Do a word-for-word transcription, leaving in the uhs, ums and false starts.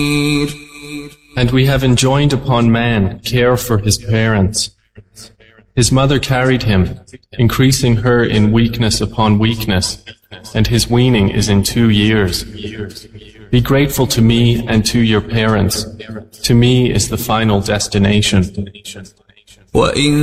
And we have enjoined upon man care for his parents. His mother carried him, increasing her in weakness upon weakness, and his weaning is in two years. Be grateful to me and to your parents. To me is the final destination.